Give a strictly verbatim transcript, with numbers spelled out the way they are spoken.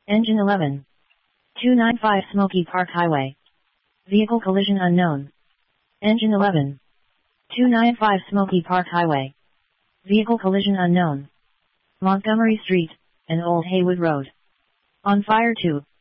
Engine eleven. two ninety-five Smoky Park Highway. Vehicle collision unknown. Engine eleven. two ninety-five Smoky Park Highway. Vehicle collision unknown. Montgomery Street and Old Haywood Road. On fire two.